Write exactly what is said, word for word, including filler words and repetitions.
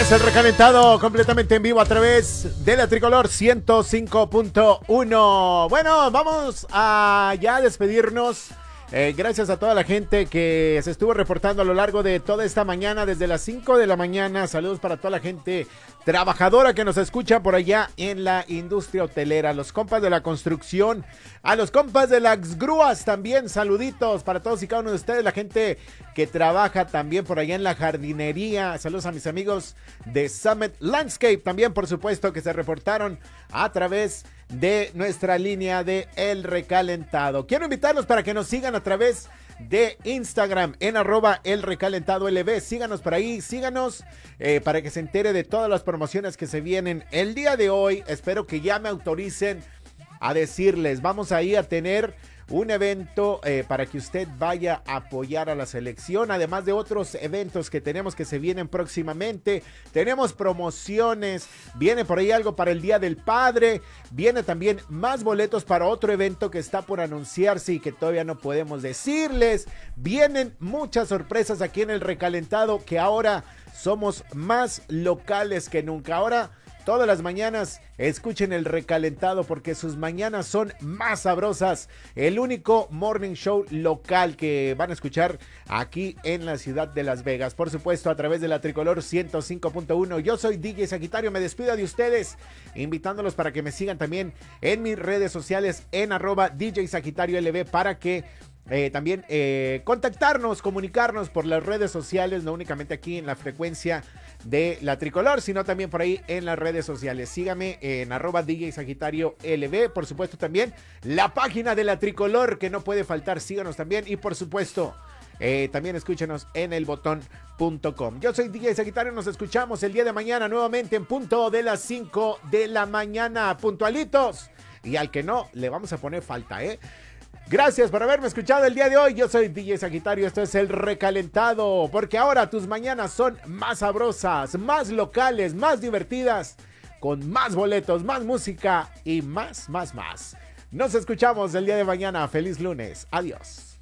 Es el recalentado completamente en vivo a través de la Tricolor ciento cinco punto uno. Bueno, vamos a ya despedirnos. Eh, gracias a toda la gente que se estuvo reportando a lo largo de toda esta mañana, desde las cinco de la mañana. Saludos para toda la gente trabajadora que nos escucha por allá en la industria hotelera, los compas de la construcción, a los compas de las grúas también, saluditos para todos y cada uno de ustedes, la gente que trabaja también por allá en la jardinería. Saludos a mis amigos de Summit Landscape también, por supuesto, que se reportaron a través de nuestra línea de El Recalentado. Quiero invitarlos para que nos sigan a través de Instagram en arroba El Recalentado L V. Síganos por ahí, síganos eh, para que se entere de todas las promociones que se vienen el día de hoy. Espero que ya me autoricen a decirles, vamos ahí a tener un evento eh, para que usted vaya a apoyar a la selección, además de otros eventos que tenemos que se vienen próximamente. Tenemos promociones, viene por ahí algo para el Día del Padre, viene también más boletos para otro evento que está por anunciarse y que todavía no podemos decirles. Vienen muchas sorpresas aquí en El Recalentado, que ahora somos más locales que nunca. Ahora todas las mañanas escuchen El Recalentado porque sus mañanas son más sabrosas. El único morning show local que van a escuchar aquí en la ciudad de Las Vegas. Por supuesto, a través de la Tricolor ciento cinco punto uno. Yo soy D J Sagitario, me despido de ustedes, invitándolos para que me sigan también en mis redes sociales en arroba D J Sagitario L V para que Eh, también eh, contactarnos, comunicarnos por las redes sociales, no únicamente aquí en la frecuencia de la Tricolor, sino también por ahí en las redes sociales. Sígame en arroba D J Sagitario L V, por supuesto también la página de la Tricolor que no puede faltar, síganos también y por supuesto eh, también escúchenos en el botón punto com. Yo soy D J Sagitario, nos escuchamos el día de mañana nuevamente en punto de las cinco de la mañana, puntualitos, y al que no, le vamos a poner falta, eh. Gracias por haberme escuchado el día de hoy. Yo soy D J Sagitario, esto es El Recalentado, porque ahora tus mañanas son más sabrosas, más locales, más divertidas, con más boletos, más música y más, más, más. Nos escuchamos el día de mañana. Feliz lunes. Adiós.